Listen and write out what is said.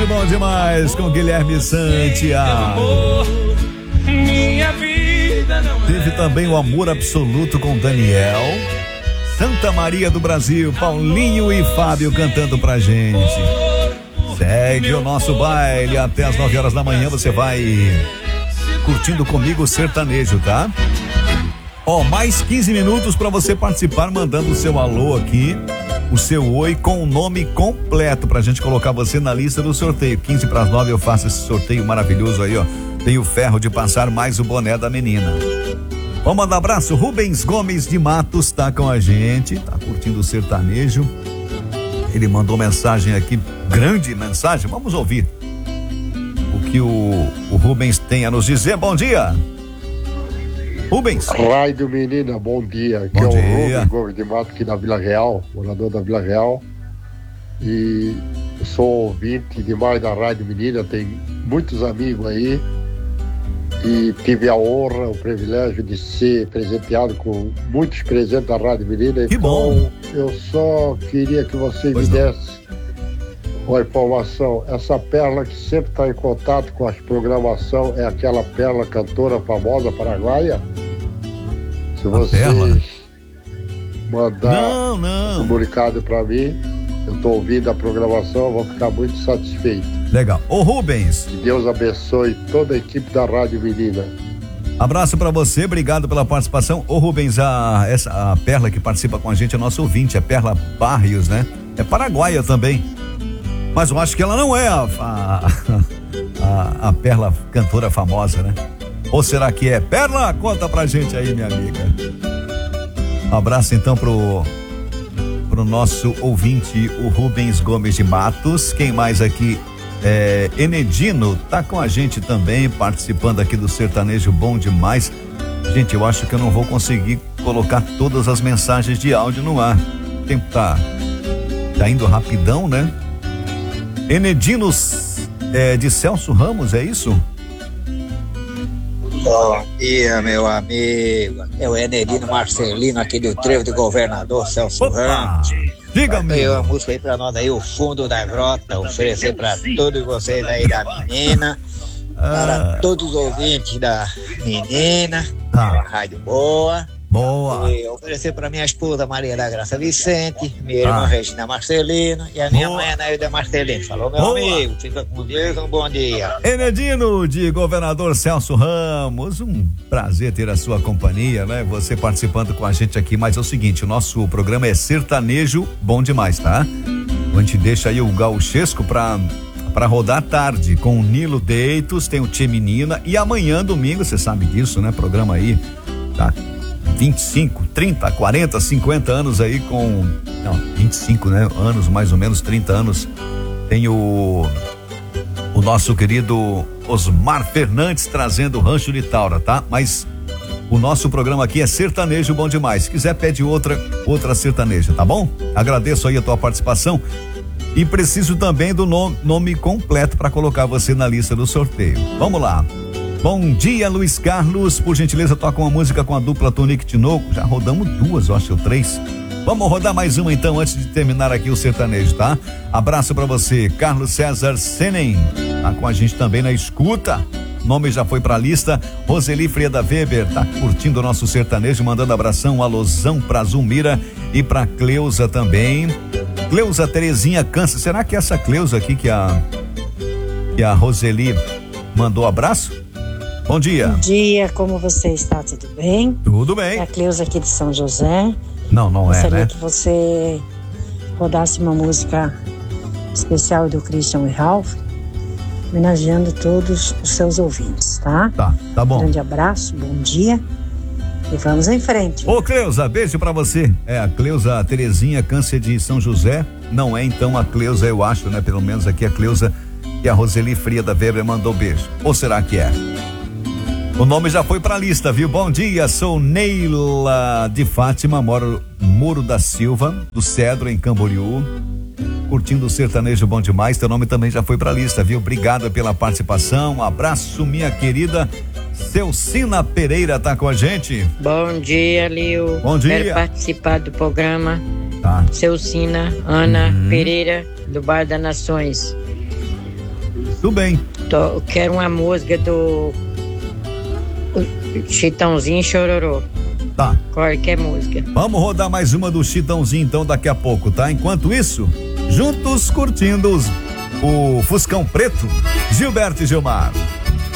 Sertanejo Bom Demais com Guilherme Santiago. Teve também o Amor Absoluto com Daniel. Santa Maria do Brasil, Paulinho e Fábio cantando pra gente. Segue o nosso baile até as 9 horas da manhã. Você vai curtindo comigo o sertanejo, tá? Mais 15 minutos pra você participar, mandando o seu alô aqui, o seu oi com o nome completo pra gente colocar você na lista do sorteio. 15 para as 9 eu faço esse sorteio maravilhoso aí, ó. Tenho o ferro de passar mais o boné da menina. Vamos mandar abraço. Rubens Gomes de Matos tá com a gente, tá curtindo o sertanejo. Ele mandou mensagem aqui, grande mensagem. Vamos ouvir o que o Rubens tem a nos dizer. Bom dia, Rubens. Rádio Menina, bom dia. Aqui bom é o dia. Rubens Gomes de Matos, aqui da Vila Real, morador da Vila Real. E eu sou ouvinte demais da Rádio Menina, tem muitos amigos aí. E tive a honra, o privilégio de ser presenteado com muitos presentes da Rádio Menina. Que então, bom. Eu só queria que você me desse uma informação. Essa Perla que sempre está em contato com as programações é aquela Perla cantora famosa paraguaia? Se vocês mandar um comunicado para mim, eu estou ouvindo a programação, eu vou ficar muito satisfeito. Legal. Ô Rubens, que Deus abençoe toda a equipe da Rádio Menina. Abraço pra você, obrigado pela participação. Ô Rubens, a Perla que participa com a gente é nosso ouvinte, a Perla Barrios, né? É paraguaia também, mas eu acho que ela não é a Perla cantora famosa, né? Ou será que é? Perla, conta pra gente aí, minha amiga. Um abraço então pro nosso ouvinte, o Rubens Gomes de Matos. Quem mais aqui? Enedino tá com a gente também, participando aqui do sertanejo Bom Demais. Gente, eu acho que eu não vou conseguir colocar todas as mensagens de áudio no ar. O tempo tá indo rapidão, né? Enedinos de Celso Ramos, é isso? Bom dia, meu amigo. É o Enedino Marcelino, aqui do Trevo do Governador Celso Ramos. Diga-me. Veio uma música aí pra nós aí, o Fundo da Grota, oferecer pra todos vocês aí da menina, para todos os ouvintes da menina, Rádio Boa. Boa. E oferecer pra minha esposa Maria da Graça Vicente, minha irmã Regina Marcelino e a minha mãe Anaída Marcelino. Falou, meu amigo, fica com Deus, um bom dia. Enedino de Governador Celso Ramos, um prazer ter a sua companhia, né? Você participando com a gente aqui, mas é o seguinte, o nosso programa é sertanejo Bom Demais, tá? A gente deixa aí o gauchesco pra rodar à tarde com o Nilo Deitos, tem o Tchê Menina e amanhã, domingo, você sabe disso, né? Programa aí, tá? 25, 30, 40, 50 anos aí com... Não, 25, né? Anos, mais ou menos 30 anos. Tem o nosso querido Osmar Fernandes trazendo o Rancho de Taura, tá? Mas o nosso programa aqui é sertanejo Bom Demais. Se quiser, pede outra sertaneja, tá bom? Agradeço aí a tua participação e preciso também do nome completo para colocar você na lista do sorteio. Vamos lá. Bom dia, Luiz Carlos. Por gentileza, toca uma música com a dupla Tonico Tinoco. Já rodamos duas, eu acho, 3. Vamos rodar mais uma então, antes de terminar aqui o sertanejo, tá? Abraço pra você, Carlos César Senen. Tá com a gente também na escuta. Nome já foi pra lista. Roseli Freda Weber tá curtindo o nosso sertanejo, mandando abração, alusão pra Zulmira e pra Cleusa também. Cleusa Terezinha Câncer. Será que é essa Cleusa aqui que a Roseli mandou abraço? Bom dia. Bom dia, como você está? Tudo bem? Tudo bem. É a Cleusa aqui de São José. Não é, né? Gostaria que você rodasse uma música especial do Christian e Ralph, homenageando todos os seus ouvintes, tá? Tá bom. Grande abraço, bom dia e vamos em frente. Ô Cleusa, beijo pra você. É a Cleusa Terezinha Câncer de São José. Não é então a Cleusa, eu acho, né? Pelo menos aqui a Cleusa e a Roseli Freda Weber mandou beijo. Ou será que é? O nome já foi pra lista, viu? Bom dia, sou Neila de Fátima, moro Muro da Silva, do Cedro, em Camboriú. Curtindo o sertanejo Bom Demais, teu nome também já foi pra lista, viu? Obrigado pela participação, um abraço, minha querida. Celcina Pereira tá com a gente. Bom dia, Lio. Bom dia. Quero participar do programa. Tá. Celcina Ana Pereira, do Bar das Nações. Tudo bem. Quero uma música do Chitãozinho Chororô. Tá. Qualquer música. Vamos rodar mais uma do Chitãozinho então daqui a pouco, tá? Enquanto isso, juntos curtindo o Fuscão Preto, Gilberto e Gilmar.